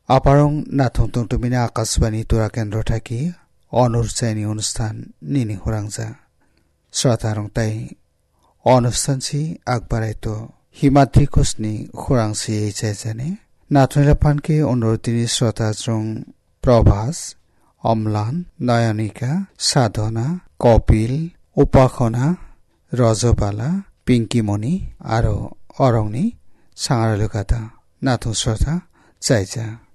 আপারং নাথং তুমিনা আকাশবাণী তুরা কেন্দ্র থাকি অনুরচাইনি অনুষ্ঠান নিনি হুরাংজা শ্রোতারং তাই অনুষ্ঠানসি আগবারাইতো হিমাদ্রি ঘোষনি হুরাংসি এই চাইজানে নাথনিলা পানকে অনুরোধনী শ্রোতাজং প্রভাস অম্লান নয়নিকা সাধনা কপিল উপাসনা রজবালা পিঙ্কিমণি আর অরংনি সাঙারলুকাতা নাথুং শ্রোতা চাইজা